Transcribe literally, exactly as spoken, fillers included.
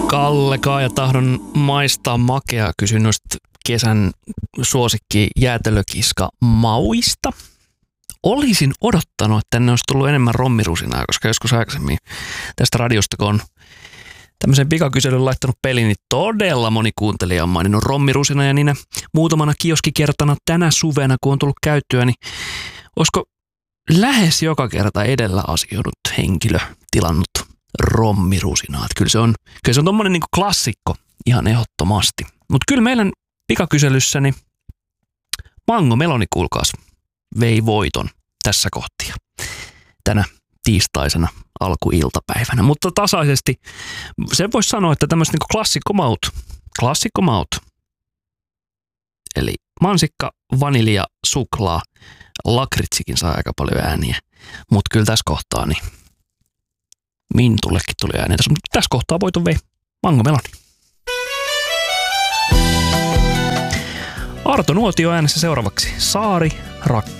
Kallekaa ja tahdon maistaa makea. Kysyn noista kesän suosikki jäätelökiska mauista. Olisin odottanut, että tänne olisi tullut enemmän rommirusinaa, koska joskus aikaisemmin tästä radiosta, kun on tämmöisen pikakyselyn laittanut peliin, niin todella moni kuuntelija on maininnut rommirusina ja niinä muutamana kioskikertana tänä suvena, kun on tullut käyttöä, niin olisiko lähes joka kerta edellä asioinut henkilö tilannut rommirusinaa. Kyllä se on, kyllä se on tommonen niin kuin klassikko ihan ehdottomasti. Mutta kyllä meidän pikakyselyssäni Mango Meloni, kuulkaas, vei voiton tässä kohtia tänä tiistaisena alkuiltapäivänä. Mutta tasaisesti sen voisi sanoa, että tämmöiset niin kuin klassikkomaut, klassikkomaut, eli mansikka, vanilja, suklaa, lakritsikin saa aika paljon ääniä. Mutta kyllä tässä kohtaa niin Mintullekin tuli ääniä. Tässä kohtaa voiton vei Mango Meloni. Arto Nuotio äänessä seuraavaksi. Saari, rakkaus.